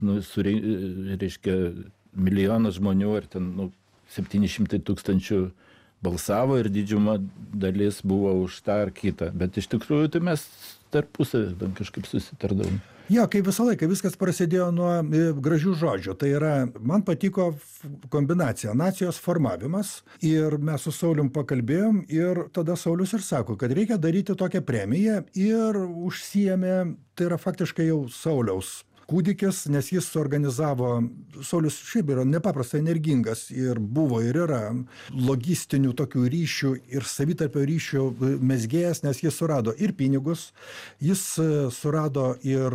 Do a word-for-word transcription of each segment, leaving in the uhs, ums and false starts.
nu, surei, reiškia, milijonas žmonių ar ten, nu, septyni šimtai tūkstančių balsavo ir didžiuma dalis buvo už tą ar kitą. Bet iš tikrųjų tai mes tarpusavį kažkaip susitardavom. Jo, kaip visą laiką, viskas prasidėjo nuo gražių žodžių. Tai yra, man patiko kombinacija, nacijos formavimas ir mes su Saulium pakalbėjom ir tada Saulius ir sako, kad reikia daryti tokią premiją ir užsiėmė, tai yra faktiškai jau Sauliaus kūdikis, nes jis suorganizavo, Saulius šiaip yra nepaprastai energingas ir buvo ir yra logistinių tokių ryšių ir savitarpio ryšių mezgėjas, nes jis surado ir pinigus, jis surado ir,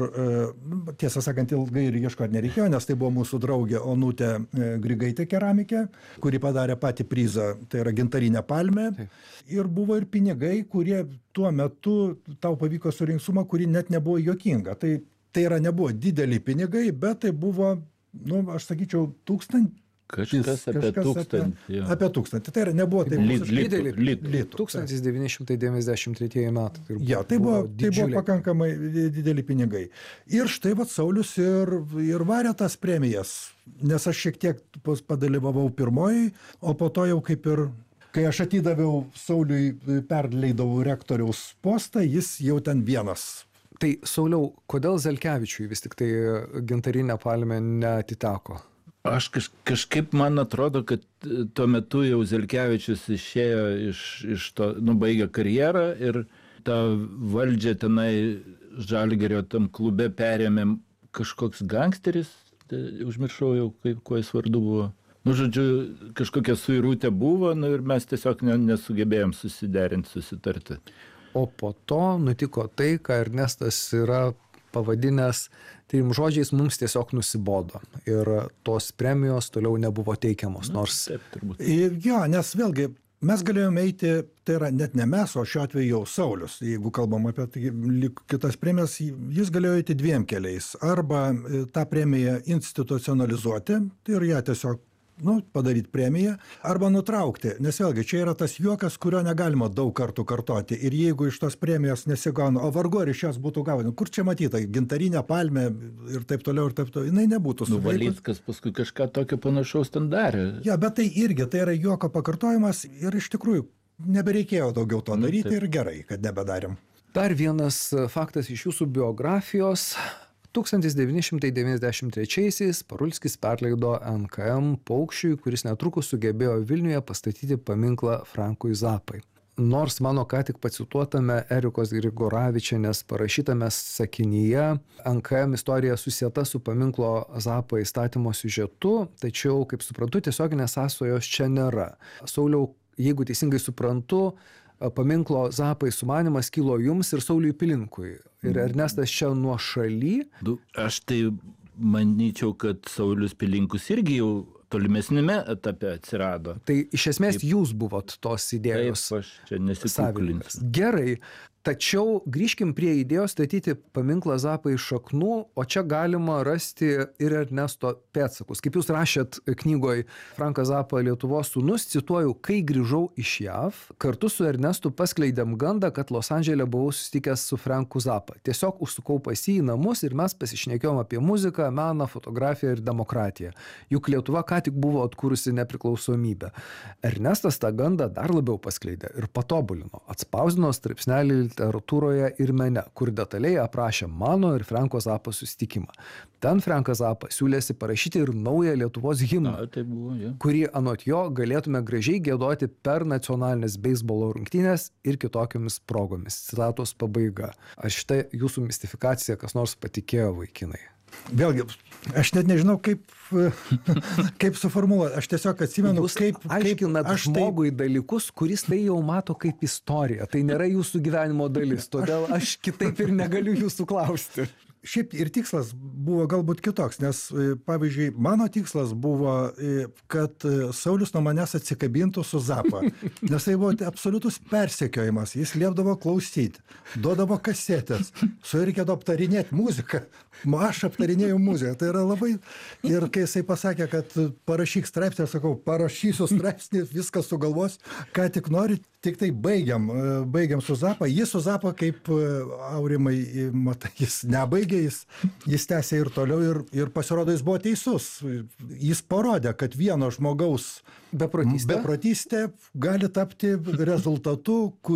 tiesą sakant, ilgai ir ieškoti nereikėjo, nes tai buvo mūsų draugė Onutė Grigaitė keramikė, kuri padarė patį prizą, tai yra gintarinę palmę. Taip. Ir buvo ir pinigai, kurie tuo metu tau pavyko surinkti sumą, kuri net nebuvo juokinga. Tai Tai yra, nebuvo dideli pinigai, bet tai buvo, nu, aš sakyčiau, tūkstantis. Kažkas apie tūkstantį. Apie, apie tūkstantį. Tai yra, nebuvo taip didelį litų. tūkstantis devyni šimtai devyniasdešimt trečiieji metai. Tai ja, tai buvo, tai buvo pakankamai dideli pinigai. Ir štai vat Saulius ir, ir varė tas premijas, nes aš šiek tiek padalyvavau pirmojai, o po to jau kaip ir, kai aš atidaviau Sauliui, perleidavau rektoriaus postą, jis jau ten vienas. Tai, Sauliau, kodėl Zelkevičiui vis tik tai gintarinė palmė neatiteko? Aš kaž, kažkaip man atrodo, kad tuo metu jau Zelkevičius išėjo iš, iš to, nubaigė karjerą ir tą valdžią tenai Žalgirio tam klube perėmė kažkoks gangsteris, tai užmiršau jau, kaip, kuo jis vardu buvo. Nu, žodžiu, kažkokia suirutė buvo, nu, ir mes tiesiog ne, nesugebėjom susiderinti, susitarti. O po to nutiko tai, ką Ernestas yra pavadinęs trim žodžiais, mums tiesiog nusibodo. Ir tos premijos toliau nebuvo teikiamos. Nors... Taip, turbūt. Jo, nes vėlgi mes galėjome eiti, tai yra net ne mes, o šiuo atveju jau Saulius, jeigu kalbam apie tai, kitas premijas, jis galėjo eiti dviem keliais. Arba tą premiją institucionalizuoti, tai ir ją tiesiog nu, padaryti premiją, arba nutraukti, nes vėlgi čia yra tas juokas, kurio negalima daug kartų kartoti ir jeigu iš tos premijos nesigauna, o vargu ar iš jos būtų gauna, kur čia matyta, gintarinė palmė ir taip toliau ir taip toliau, jinai nebūtų suveikus. Nuvalyckas paskui kažką tokio panašaus ten darė. Ja, bet tai irgi, tai yra juoko pakartojimas ir iš tikrųjų nebereikėjo daugiau to daryti mm, ir gerai, kad nebedarėm. Dar vienas faktas iš jūsų biografijos. tūkstantis devyni šimtai devyniasdešimt trečiaisiais Parulskis perleido N K M Paukščiui, kuris netrukus sugebėjo Vilniuje pastatyti paminklą Frankui Zapai. Nors mano ką tik pacituotame Erikos Grigoravičienės parašytame sakinyje N K M istorija susieta su paminklo Zapai įstatymo siužetu, tačiau, kaip suprantu, tiesioginės sąsajos čia nėra. Sauliau, jeigu teisingai suprantu, paminklo Zapai sumanymas kilo jums ir Sauliui Pilinkui. Ir Ernestas čia nuo šaly. Aš tai manyčiau, kad Saulius Pilinkus irgi jau tolimesnėme etape atsirado. Tai iš esmės Taip. Jūs buvot tos idėjos. Taip, aš čia nesikuklinsiu. Gerai. Tačiau grįžkim prie idėjos statyti paminklą Zapai iš šaknų, o čia galima rasti ir Ernesto pėdsakus. Kaip jūs rašėt knygoj Frankas Zappa Lietuvos sūnus, cituoju, kai grįžau iš J A V, kartu su Ernestu paskleidėm gandą, kad Los Andžele buvau susitikęs su Franku Zappa. Tiesiog užsukau pas jį į namus ir mes pasišnekėjom apie muziką, meną, fotografiją ir demokratiją. Juk Lietuva ką tik buvo atkūrusi nepriklausomybę. Ernestas tą gandą dar labiau paskleidė ir patobulino. Atspausdino straipsnelį literatūroje ir mene, kur detaliai aprašė mano ir Franko Zappa susitikimą. Ten Frankas Zappa siūlėsi parašyti ir naują Lietuvos himną, Na, tai buvo, ja. kurį anot jo galėtume gražiai giedoti per nacionalinės beisbolo rungtynės ir kitokiamis progomis. Citatos pabaiga. Ar šitą jūsų mistifikaciją kas nors patikėjo, vaikinai? Vėlgi, aš net nežinau, kaip, kaip suformuluoti. Aš tiesiog atsimenu, Jūs kaip... aiškinat kaip žmogui tai... dalykus, kuris tai jau mato kaip istoriją. Tai nėra jūsų gyvenimo dalis, todėl aš kitaip ir negaliu jūsų klausti. Šiaip ir tikslas buvo galbūt kitoks, nes, pavyzdžiui, mano tikslas buvo, kad Saulius nuo manęs atsikabintų su Zappa, nes tai buvo absoliutus persekiojimas, jis liepdavo klausyti, duodavo kasetės, su juo reikėdavo aptarinėti muziką, aš aptarinėjau muziką, tai yra labai, ir kai jisai pasakė, kad parašyk straipsnį, sakau, parašysiu straipsnį, viskas sugalvos, ką tik nori, tik tai baigiam, baigiam su Zappa, jis su Zappa, kaip Aurimai, matai, jis nebaigė nebaigė, jis, jis tęsė ir toliau ir, ir pasirodo jis buvo teisus. Jis parodė, kad vieno žmogaus beprotystė, beprotystė gali tapti rezultatu,